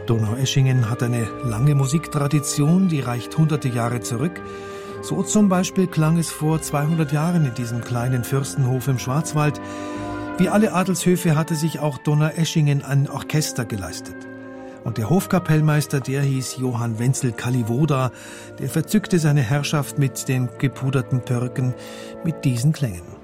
Donaueschingen hat eine lange Musiktradition, die reicht hunderte Jahre zurück. So zum Beispiel klang es vor 200 Jahren in diesem kleinen Fürstenhof im Schwarzwald. Wie alle Adelshöfe hatte sich auch Donaueschingen ein Orchester geleistet. Und der Hofkapellmeister, der hieß Johann Wenzel Kalliwoda, der verzückte seine Herrschaft mit den gepuderten Pörken mit diesen Klängen.